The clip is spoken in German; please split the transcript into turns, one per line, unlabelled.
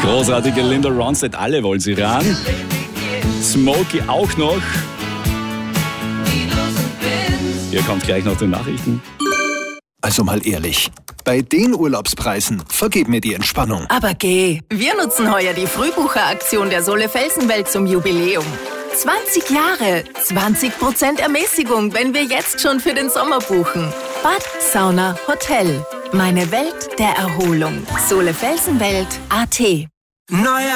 Großartige Linda Ronstadt, alle wollen sie ran. Smokey auch noch. Hier kommt gleich noch die Nachrichten.
Also mal ehrlich, bei den Urlaubspreisen vergib mir die Entspannung.
Aber geh, wir nutzen heuer die Frühbucheraktion der Sohle Felsenwelt zum Jubiläum. 20 Jahre, 20% Ermäßigung, wenn wir jetzt schon für den Sommer buchen. Bad, Sauna, Hotel. Meine Welt der Erholung. Sohle Felsenwelt.at